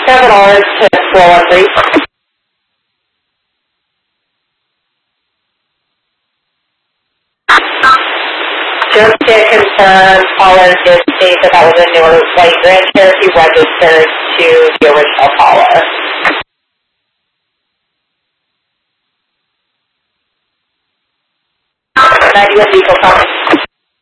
7Rs to 413. Just to confirm, caller did state that that was a newer white Grand Cherokee registered to the original caller. That you have vehicle